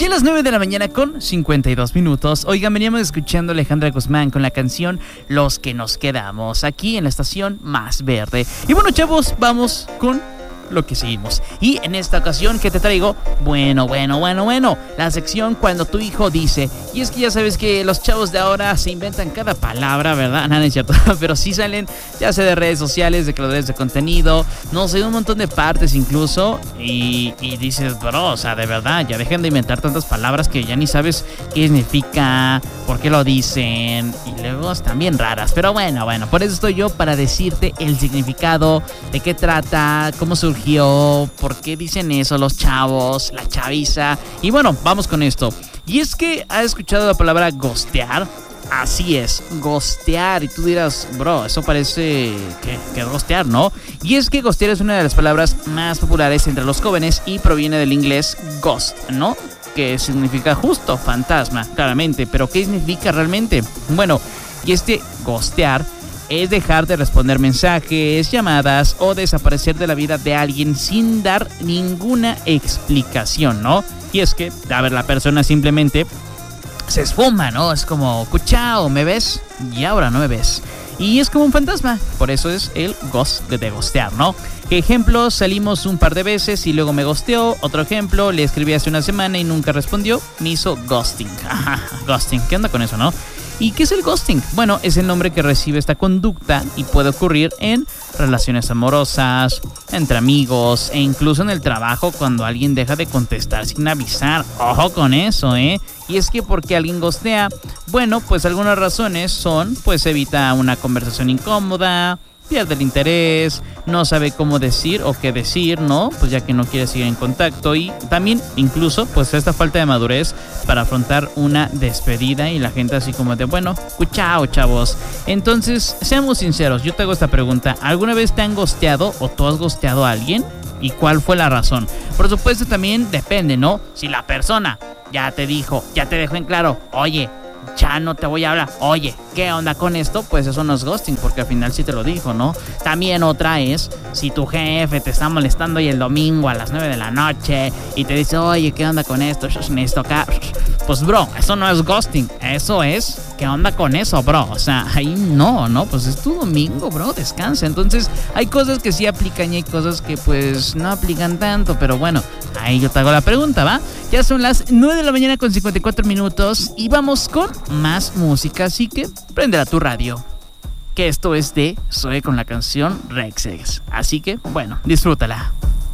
Ya a las 9 de la mañana con 52 minutos. Oigan, veníamos escuchando a Alejandra Guzmán con la canción Los que nos quedamos, aquí en la estación más verde. Y bueno, chavos, vamos con lo que seguimos. Y en esta ocasión, ¿qué te traigo? Bueno, la sección cuando tu hijo dice. Y es que ya sabes que los chavos de ahora se inventan cada palabra, ¿verdad? No, no es cierto. Pero sí salen, ya sea de redes sociales, de creadores de contenido, no sé, un montón de partes incluso. Y dices, bro, o sea, de verdad, ya dejen de inventar tantas palabras que ya ni sabes qué significa, por qué lo dicen. Y luego están bien raras. Pero bueno, por eso estoy yo, para decirte el significado, de qué trata, cómo surgió, por qué dicen eso los chavos, la chaviza. Y bueno, vamos con esto. Y es que ¿has escuchado la palabra ghostear? Así es, ghostear. Y tú dirás, bro, eso parece que es ghostear, ¿no? Y es que ghostear es una de las palabras más populares entre los jóvenes y proviene del inglés ghost, ¿no? Que significa justo, fantasma, claramente. Pero ¿qué significa realmente? Bueno, y este ghostear es dejar de responder mensajes, llamadas o desaparecer de la vida de alguien sin dar ninguna explicación, ¿no? Y es que, a ver, la persona simplemente se esfuma, ¿no? Es como, chao, ¿me ves? Y ahora no me ves. Y es como un fantasma, por eso es el ghost de ghostear, ¿no? Ejemplo, salimos un par de veces y luego me ghosteó. Otro ejemplo, le escribí hace una semana y nunca respondió, me hizo ghosting. Ghosting, ¿qué onda con eso, no? ¿Y qué es el ghosting? Bueno, es el nombre que recibe esta conducta y puede ocurrir en relaciones amorosas, entre amigos e incluso en el trabajo cuando alguien deja de contestar sin avisar. Ojo con eso, ¿eh? Y es que ¿por qué alguien ghostea? Bueno, pues algunas razones son, pues evita una conversación incómoda, pierde el interés, no sabe cómo decir o qué decir, ¿no? Pues ya que no quiere seguir en contacto. Y también incluso pues esta falta de madurez para afrontar una despedida y la gente así como de, bueno, chao, chavos. Entonces, seamos sinceros, yo te hago esta pregunta: ¿alguna vez te han ghosteado o tú has ghosteado a alguien? ¿Y cuál fue la razón? Por supuesto también depende, ¿no? Si la persona ya te dijo, ya te dejó en claro, oye, ya no te voy a hablar, oye, ¿qué onda con esto? Pues eso no es ghosting, porque al final sí te lo dijo, ¿no? También otra es, si tu jefe te está molestando y el domingo a las 9 de la noche y te dice, oye, ¿qué onda con esto? Necesito acá. Pues bro, eso no es ghosting, eso es, ¿qué onda con eso, bro? O sea, ahí no, pues es tu domingo, bro, descansa. Entonces hay cosas que sí aplican y hay cosas que pues no aplican tanto, pero bueno, ahí yo te hago la pregunta, ¿va? Ya son las 9 de la mañana con 54 minutos y vamos con más música, así que prende tu radio, que esto es de Zoe con la canción Rexex. Así que, bueno, disfrútala.